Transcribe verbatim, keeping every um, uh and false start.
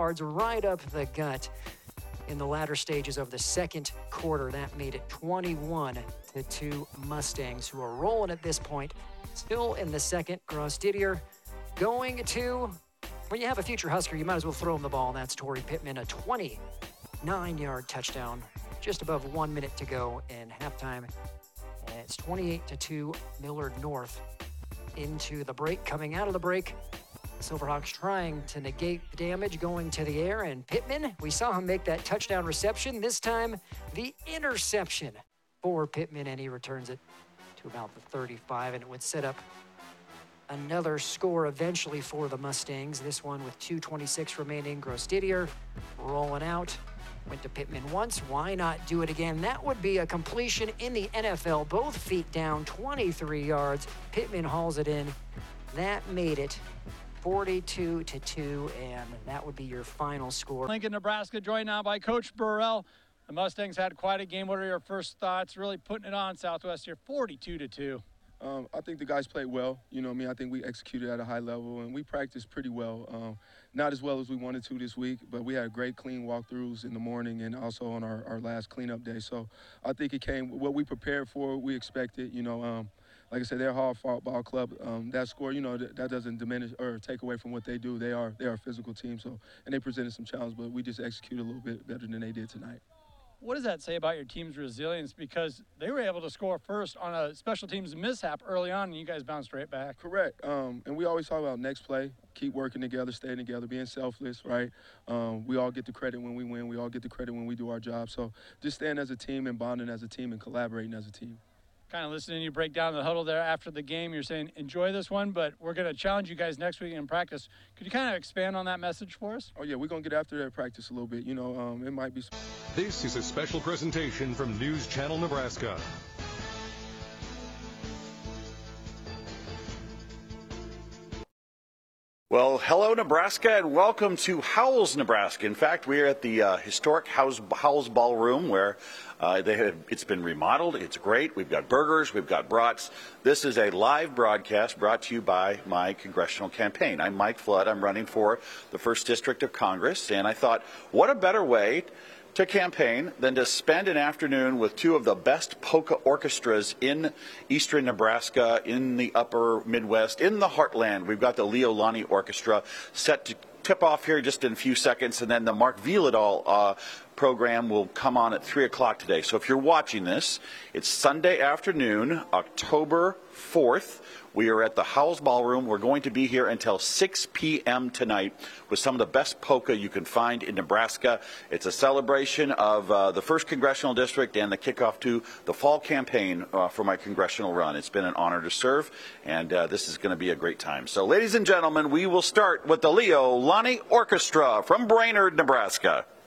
yards right up the gut in the latter stages of the second quarter. That made it twenty-one to two Mustangs, who are rolling at this point. Still in the second, Gross Didier going to, when you have a future Husker, you might as well throw him the ball, and that's Torrey Pittman, a twenty-nine-yard touchdown. Just above one minute to go in halftime. And it's twenty-eight to two, Millard North into the break. Coming out of the break, Silverhawks trying to negate the damage, going to the air, and Pittman, we saw him make that touchdown reception. This time, the interception for Pittman, and he returns it to about the thirty-five, and it would set up another score eventually for the Mustangs. This one with two twenty-six remaining. Gross Didier rolling out. Went to Pittman once. Why not do it again? That would be a completion in the N F L. Both feet down, twenty-three yards. Pittman hauls it in. That made it forty-two to two, and that would be your final score. Lincoln, Nebraska, joined now by Coach Burrell. The Mustangs had quite a game. What are your first thoughts? Really putting it on Southwest here, forty-two to two. Um, I think the guys played well. You know what I mean? I think we executed at a high level, and we practiced pretty well. Um, not as well as we wanted to this week, but we had great clean walkthroughs in the morning and also on our, our last cleanup day. So I think it came, what we prepared for, we expected. You know, um, like I said, they're a hard-fought ball club. Um, that score, you know, that, that doesn't diminish or take away from what they do. They are, they are a physical team, so, and they presented some challenge, but we just executed a little bit better than they did tonight. What does that say about your team's resilience? Because they were able to score first on a special teams mishap early on, and you guys bounced right back. Correct. Um, and we always talk about next play, keep working together, staying together, being selfless, right? Um, we all get the credit when we win. We all get the credit when we do our job. So just staying as a team and bonding as a team and collaborating as a team. Kind of listening to you break down the huddle there after the game. You're saying, enjoy this one, but we're going to challenge you guys next week in practice. Could you kind of expand on that message for us? Oh, yeah, we're going to get after that practice a little bit. You know, um, it might be. This is a special presentation from News Channel Nebraska. Well, hello, Nebraska, and welcome to Howells, Nebraska. In fact, we are at the uh, historic Howells, Howells Ballroom, where uh, they have, it's been remodeled. It's great. We've got burgers. We've got brats. This is a live broadcast brought to you by my congressional campaign. I'm Mike Flood. I'm running for the first District of Congress, and I thought, what a better way to campaign than to spend an afternoon with two of the best polka orchestras in eastern Nebraska, in the upper Midwest, in the heartland. We've got the Leo Lonnie Orchestra set to tip off here just in a few seconds, and then the Mark Vieladal uh, program will come on at three o'clock today. So if you're watching this, it's Sunday afternoon, October fourth. We are at the Howells Ballroom. We're going to be here until six p m tonight with some of the best polka you can find in Nebraska. It's a celebration of uh, the first congressional district and the kickoff to the fall campaign uh, for my congressional run. It's been an honor to serve, and uh, this is going to be a great time. So, ladies and gentlemen, we will start with the Leo Lonnie Orchestra from Brainerd, Nebraska.